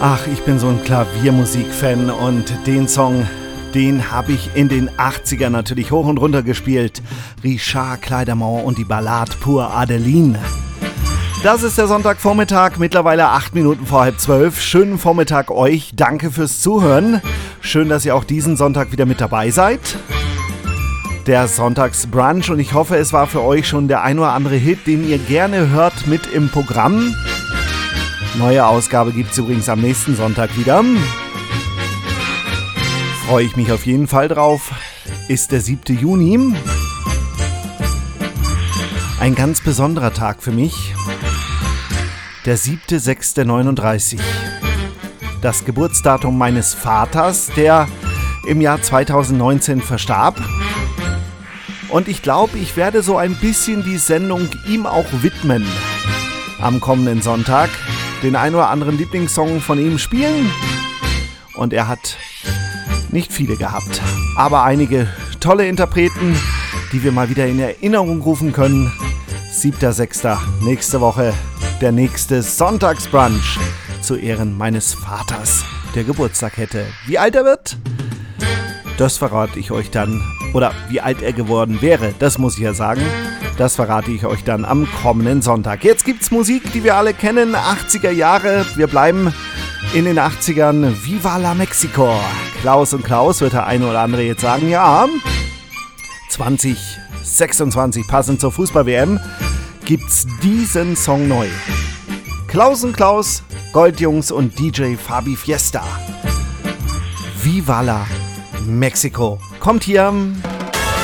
Ach, ich bin so ein Klaviermusik-Fan und den Song, den habe ich in den 80ern natürlich hoch und runter gespielt. Richard Clayderman und die Ballade pour Adeline. Das ist der Sonntagvormittag, mittlerweile 8 Minuten vor 11:30. Schönen Vormittag euch, danke fürs Zuhören. Schön, dass ihr auch diesen Sonntag wieder mit dabei seid. Der Sonntagsbrunch, und ich hoffe, es war für euch schon der ein oder andere Hit, den ihr gerne hört, mit im Programm. Neue Ausgabe gibt es übrigens am nächsten Sonntag wieder. Freue ich mich auf jeden Fall drauf. Ist der 7. Juni. Ein ganz besonderer Tag für mich. Der 7.6.39. Das Geburtsdatum meines Vaters, der im Jahr 2019 verstarb. Und ich glaube, ich werde so ein bisschen die Sendung ihm auch widmen. Am kommenden Sonntag den ein oder anderen Lieblingssong von ihm spielen. Und er hat nicht viele gehabt, aber einige tolle Interpreten, die wir mal wieder in Erinnerung rufen können. 7.6. nächste Woche der nächste Sonntagsbrunch zu Ehren meines Vaters, der Geburtstag hätte. Wie alt er wird? Das verrate ich euch dann. Oder wie alt er geworden wäre, das muss ich ja sagen. Das verrate ich euch dann am kommenden Sonntag. Jetzt gibt's Musik, die wir alle kennen, 80er Jahre. Wir bleiben in den 80ern. Viva la Mexico. Klaus und Klaus, wird der eine oder andere jetzt sagen, ja. 2026, passend zur Fußball-WM, gibt's diesen Song neu. Klaus und Klaus, Goldjungs und DJ Fabi Fiesta. Viva la Mexico. Kommt hier.